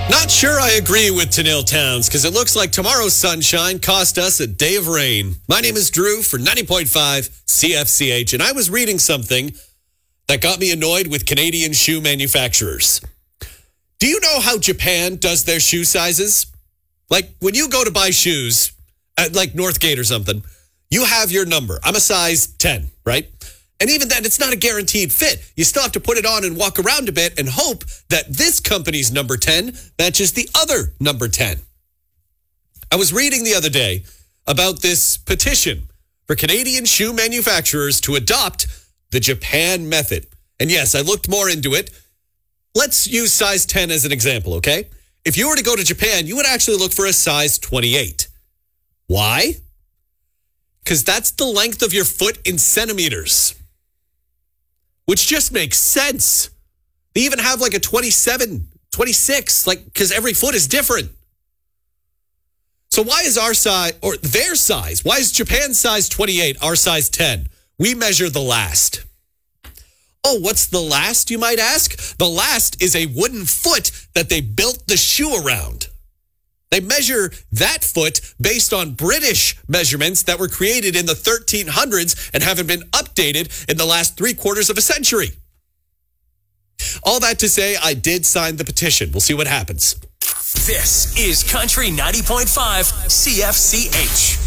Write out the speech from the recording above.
Not sure I agree with Tennille Towns because it looks like tomorrow's sunshine cost us a day of rain. My name is Drew for 90.5 CFCH, and I was reading something that got me annoyed with Canadian shoe manufacturers. Do you know how Japan does their shoe sizes? Like when you go to buy shoes at like Northgate or something, you have your number. I'm a size 10, right? And even then, it's not a guaranteed fit. You still have to put it on and walk around a bit and hope that this company's number 10 matches the other number 10. I was reading the other day about this petition for Canadian shoe manufacturers to adopt the Japan method. And yes, I looked more into it. Let's use size 10 as an example, okay? If you were to go to Japan, you would actually look for a size 28. Why? Because that's the length of your foot in centimeters. Which just makes sense. They even have like a 27, 26, because every foot is different. So why is our size, or their size, why is Japan's size 28, our size 10? We measure the last. Oh, what's the last, you might ask? The last is a wooden foot that they built the shoe around. They measure that foot based on British measurements that were created in the 1300s and haven't been updated in the last 3/4 of a century. All that to say, I did sign the petition. We'll see what happens. This is Country 90.5 CFCH.